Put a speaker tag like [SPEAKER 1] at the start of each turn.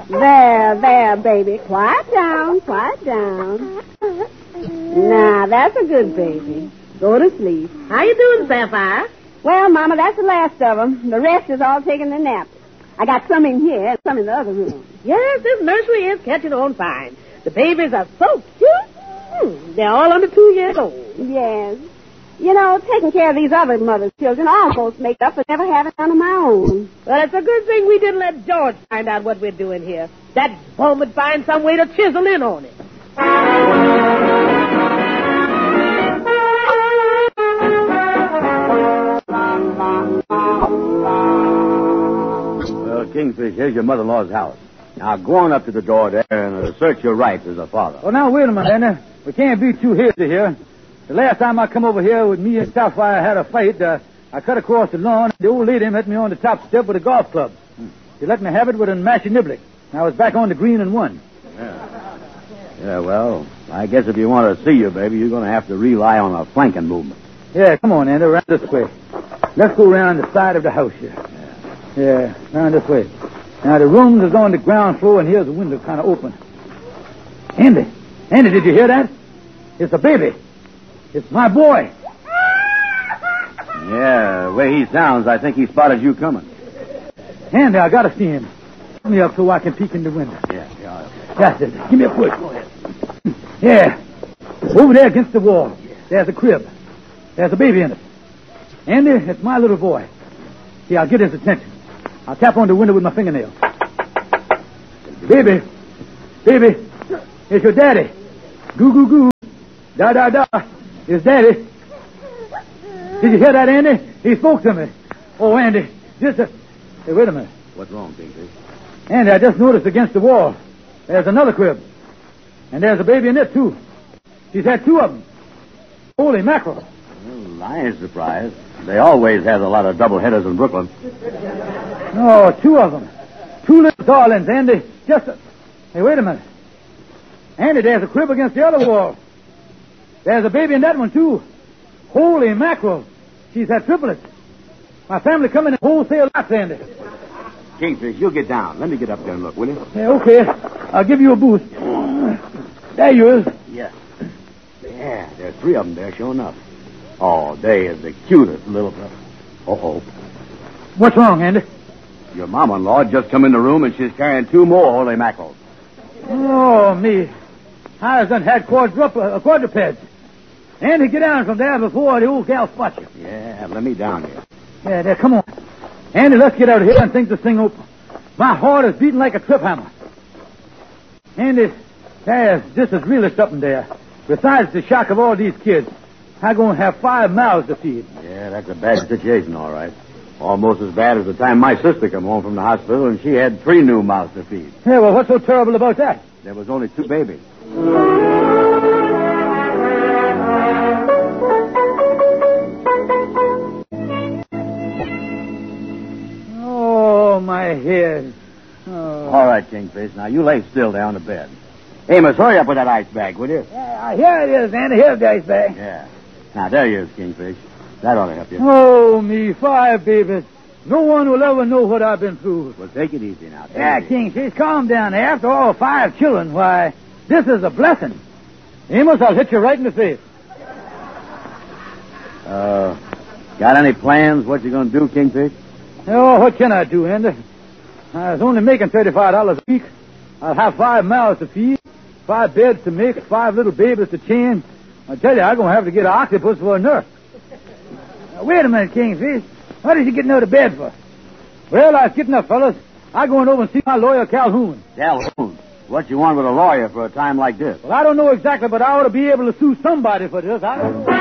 [SPEAKER 1] There, baby. Quiet down. Now, that's a good baby. Go to sleep.
[SPEAKER 2] How you doing, Sapphire?
[SPEAKER 1] Well, Mama, that's the last of them. The rest is all taking a nap. I got some in here and some in the other room.
[SPEAKER 2] Yes, this nursery is catching on fine. The babies are so cute. They're all under 2 years old.
[SPEAKER 1] Yes. You know, taking care of these other mothers' children almost make up for never having none of my own.
[SPEAKER 2] Well, it's a good thing we didn't let George find out what we're doing here. That bum would find some way to chisel in on it.
[SPEAKER 3] Well, Kingfish, here's your mother-in-law's house. Now, go on up to the door there and assert your rights as a father.
[SPEAKER 4] Well, now, wait a minute, Andy. We can't be too hasty here. The last time I come over here with me and Sapphire had a fight, I cut across the lawn, and the old lady met me on the top step with a golf club. She let me have it with a mashy niblick. I was back on the green and won.
[SPEAKER 3] Yeah, well, I guess if you want to see your baby, you're going to have to rely on a flanking movement.
[SPEAKER 4] Yeah, come on, Andy, around this way. Let's go around the side of the house here. Yeah, around this way. Now, the rooms is on the ground floor, and here's the window kind of open. Andy, did you hear that? It's a baby. It's my boy.
[SPEAKER 3] Yeah, the way he sounds, I think he spotted you coming.
[SPEAKER 4] Andy, I gotta see him. Put me up so I can peek in the window.
[SPEAKER 3] Yeah.
[SPEAKER 4] That's it. Give me a push. Go ahead. Yeah. Over there against the wall. There's a crib. There's a baby in it. Andy, it's my little boy. See, I'll get his attention. I'll tap on the window with my fingernail. Baby, it's your daddy. Goo, goo, goo. Da, da, da. It's Daddy. Did you hear that, Andy? He spoke to me. Oh, Andy, Hey, wait a minute.
[SPEAKER 3] What's wrong, Kingfish?
[SPEAKER 4] Andy, I just noticed against the wall. There's another crib. And there's a baby in it, too. She's had 2 of them. Holy mackerel.
[SPEAKER 3] Well, I ain't surprised. They always have a lot of double-headers in Brooklyn.
[SPEAKER 4] No, 2 of them. 2 little darlings, Andy. Hey, wait a minute. Andy, there's a crib against the other wall. There's a baby in that one, too. Holy mackerel. She's had triplets. My family come in wholesale lots, Andy.
[SPEAKER 3] Kingfish, you get down. Let me get up there and look, will you?
[SPEAKER 4] Yeah, okay. I'll give you a boost. There you is.
[SPEAKER 3] Yeah, there's 3 of them there, sure enough. Oh, they is the cutest little... Uh-oh.
[SPEAKER 4] What's wrong, Andy?
[SPEAKER 3] Your mama-in-law just come in the room and she's carrying 2 more holy mackerels.
[SPEAKER 4] Oh, me. I done had quadrupeds. Andy, get down from there before the old gal spots you.
[SPEAKER 3] Yeah, let me down here.
[SPEAKER 4] Yeah, there, come on. Andy, let's get out of here and think this thing open. My heart is beating like a trip hammer. Andy, this is really something there. Besides the shock of all these kids, I'm going to have 5 mouths to feed.
[SPEAKER 3] Yeah, that's a bad situation, all right. Almost as bad as the time my sister come home from the hospital and she had 3 new mouths to feed.
[SPEAKER 4] Yeah, well, what's so terrible about that?
[SPEAKER 3] There was only 2 babies.
[SPEAKER 4] Oh, my head. Oh.
[SPEAKER 3] All right, Kingfish. Now, you lay still there on the bed. Amos, hurry up with that ice bag, will you?
[SPEAKER 4] Yeah, here it is, Andy. Here's the ice bag.
[SPEAKER 3] Yeah. Now, there you is, Kingfish. That ought to help you.
[SPEAKER 4] Oh, me, 5 babies. No one will ever know what I've been through.
[SPEAKER 3] Well, take it easy now.
[SPEAKER 4] Kingfish, calm down there. After all, 5 children, why, this is a blessing. Amos, I'll hit you right in the face.
[SPEAKER 3] Got any plans? What you going to do, Kingfish?
[SPEAKER 4] Oh, what can I do, Andy? I was only making $35 a week. I'll have 5 mouths to feed, 5 beds to make, 5 little babies to chain. I tell you, I'm going to have to get an octopus for a nurse. Now, wait a minute, Kingfish. What is you getting out of bed for? Well, I was getting up, fellas. I'm going over and see my lawyer, Calhoun.
[SPEAKER 3] Calhoun? What you want with a lawyer for a time like this?
[SPEAKER 4] Well, I don't know exactly, but I ought to be able to sue somebody for this. I don't know.